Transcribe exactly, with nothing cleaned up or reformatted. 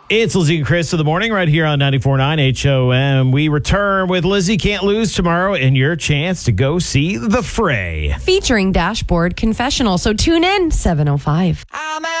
It's Lizzie and Chris in the morning right here on ninety-four point nine H O M. We return with Lizzie Can't Lose tomorrow and your chance to go see The Fray. Featuring Dashboard Confessional. So tune in, seven oh five.